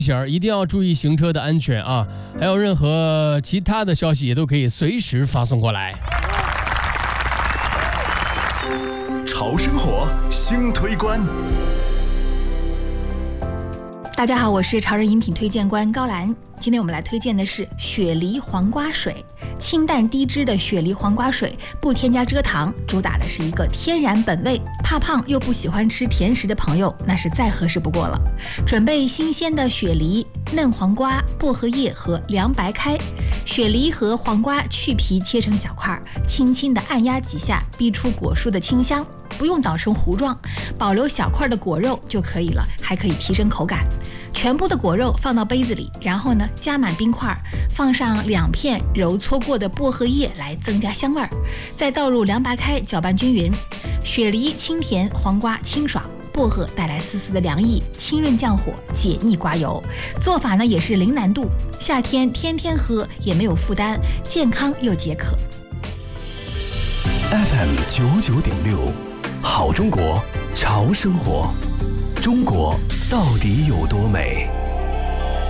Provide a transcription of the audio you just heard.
一定要注意行车的安全啊！还有任何其他的消息也都可以随时发送过来。 潮生活新推关。 大家好，我是潮人饮品推荐官高兰。今天我们来推荐的是雪梨黄瓜水，清淡低脂的雪梨黄瓜水，不添加蔗糖，主打的是一个天然本味。怕胖又不喜欢吃甜食的朋友，那是再合适不过了。准备新鲜的雪梨、嫩黄瓜、薄荷叶和凉白开。雪梨和黄瓜去皮切成小块，轻轻地按压几下，逼出果蔬的清香。不用捣成糊状，保留小块的果肉就可以了，还可以提升口感。全部的果肉放到杯子里，然后呢加满冰块，放上2片揉搓过的薄荷叶来增加香味儿，再倒入凉白开搅拌均匀。雪梨清甜，黄瓜清爽，薄荷带来丝丝的凉意，清润降火，解腻刮油。做法呢也是零难度，夏天天天喝也没有负担，健康又解渴。 FM 99.6，好中国，潮生活。中国到底有多美？